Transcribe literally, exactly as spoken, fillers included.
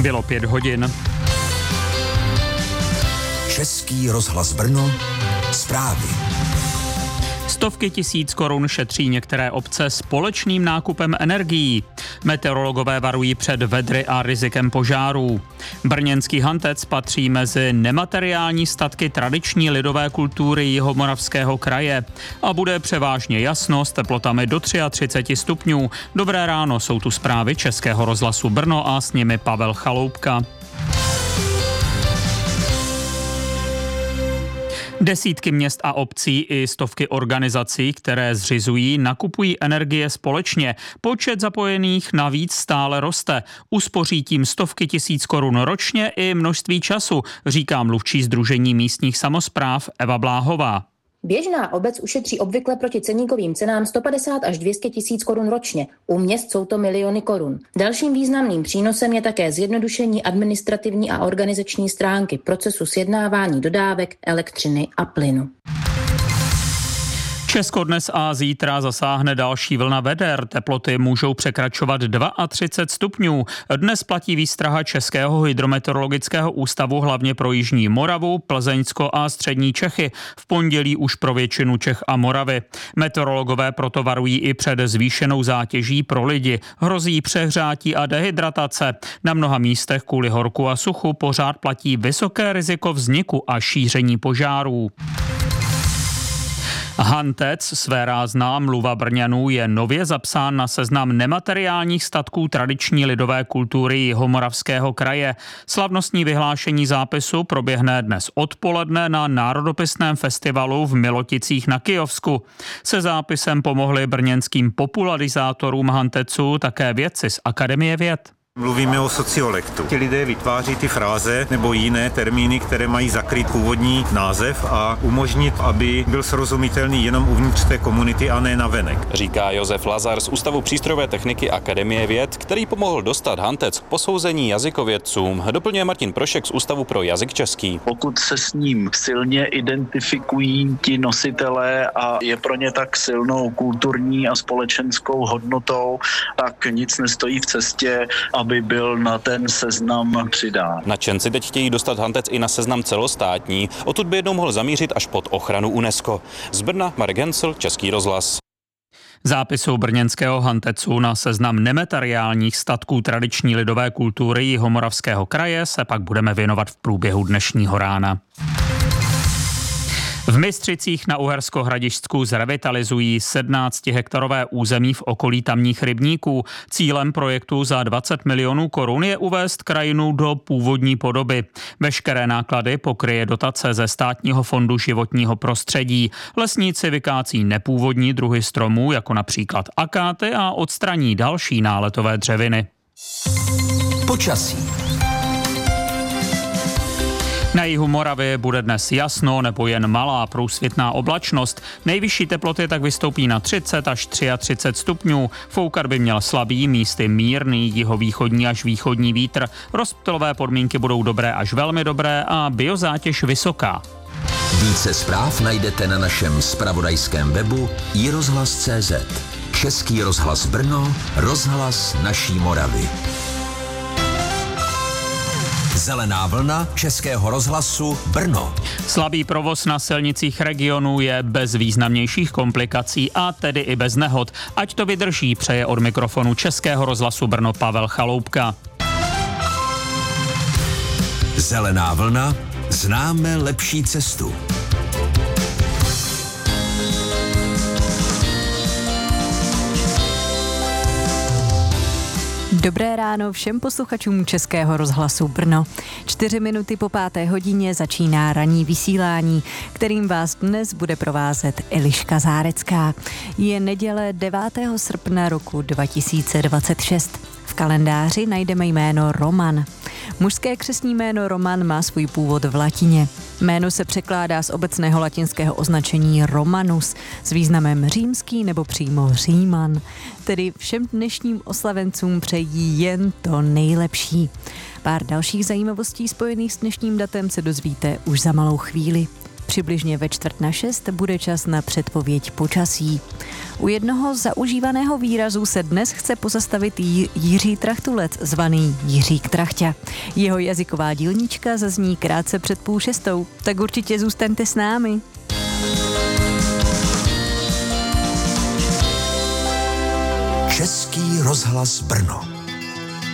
Bylo pět hodin. Český rozhlas Brno, zprávy. Stovky tisíc korun šetří některé obce společným nákupem energií. Meteorologové varují před vedry a rizikem požárů. Brněnský hantec patří mezi nemateriální statky tradiční lidové kultury Jihomoravského kraje a bude převážně jasno s teplotami do třicet tři stupňů. Dobré ráno, jsou tu zprávy Českého rozhlasu Brno a s nimi Pavel Chaloupka. Desítky měst a obcí i stovky organizací, které zřizují, nakupují energie společně. Počet zapojených navíc stále roste. Uspoří tím stovky tisíc korun ročně i množství času, říká mluvčí Sdružení místních samospráv Eva Bláhová. Běžná obec ušetří obvykle proti ceníkovým cenám sto padesát až dvě stě tisíc korun ročně. U měst jsou to miliony korun. Dalším významným přínosem je také zjednodušení administrativní a organizační stránky procesu sjednávání dodávek elektřiny a plynu. Česko dnes a zítra zasáhne další vlna veder. Teploty můžou překračovat třicet dva stupňů. Dnes platí výstraha Českého hydrometeorologického ústavu hlavně pro jižní Moravu, Plzeňsko a střední Čechy. V pondělí už pro většinu Čech a Moravy. Meteorologové proto varují i před zvýšenou zátěží pro lidi. Hrozí přehřátí a dehydratace. Na mnoha místech kvůli horku a suchu pořád platí vysoké riziko vzniku a šíření požárů. Hantec, svérázná mluva Brňanů, je nově zapsán na seznam nemateriálních statků tradiční lidové kultury Jihomoravského kraje. Slavnostní vyhlášení zápisu proběhne dnes odpoledne na Národopisném festivalu v Miloticích na Kyjovsku. Se zápisem pomohli brněnským popularizátorům Hantecu také vědci z Akademie věd. Mluvíme o sociolektu. Ti lidé vytváří ty fráze nebo jiné termíny, které mají zakrýt původní název a umožnit, aby byl srozumitelný jenom uvnitř té komunity a ne navenek. Říká Josef Lazar z Ústavu přístrojové techniky Akademie věd, který pomohl dostat Hantec k posouzení jazykovědcům. Doplňuje Martin Prošek z Ústavu pro jazyk český. Pokud se s ním silně identifikují ti nositelé a je pro ně tak silnou kulturní a společenskou hodnotou, tak nic nestojí v cestě, aby byl na ten seznam přidán. Nadšenci teď chtějí dostat Hantec i na seznam celostátní, odtud by jednou mohl zamířit až pod ochranu UNESCO. Z Brna Marek Hensl, Český rozhlas. Zápisu brněnského Hantecu na seznam nemateriálních statků tradiční lidové kultury Jihomoravského kraje se pak budeme věnovat v průběhu dnešního rána. V Mystřicích na Uhersko-Hradišťsku zrevitalizují sedmnáctihektarové území v okolí tamních rybníků. Cílem projektu za dvacet milionů korun je uvést krajinu do původní podoby. Veškeré náklady pokryje dotace ze Státního fondu životního prostředí. Lesníci vykácí nepůvodní druhy stromů, jako například akáty, a odstraní další náletové dřeviny. Počasí. Na jihu Moravy bude dnes jasno nebo jen malá průsvitná oblačnost. Nejvyšší teploty tak vystoupí na třicet až třicet tři stupňů. Foukat by měl slabý, místy mírný jihovýchodní až východní vítr. Rozptylové podmínky budou dobré až velmi dobré a biozátěž vysoká. Více zpráv najdete na našem zpravodajském webu i rozhlas tečka cé zet. Český rozhlas Brno, rozhlas naší Moravy. Zelená vlna Českého rozhlasu Brno. Slabý provoz na silnicích regionu je bez významnějších komplikací a tedy i bez nehod. Ať to vydrží, přeje od mikrofonu Českého rozhlasu Brno Pavel Chaloupka. Zelená vlna, známe lepší cestu. Dobré ráno všem posluchačům Českého rozhlasu Brno. Čtyři minuty po páté hodině začíná ranní vysílání, kterým vás dnes bude provázet Eliška Zárecká. Je neděle devátého srpna roku dva tisíce dvacet šest. V kalendáři najdeme jméno Roman. Mužské křestní jméno Roman má svůj původ v latině. Jméno se překládá z obecného latinského označení Romanus s významem římský nebo přímo Říman. Tedy všem dnešním oslavencům přejí jen to nejlepší. Pár dalších zajímavostí spojených s dnešním datem se dozvíte už za malou chvíli. Přibližně ve čtvrt na šest bude čas na předpověď počasí. U jednoho zaužívaného výrazu se dnes chce pozastavit J- Jiří Trachtulec, zvaný Jiřík Trachťa. Jeho jazyková dílnička zazní krátce před půl šestou, tak určitě zůstaňte s námi. Český rozhlas Brno.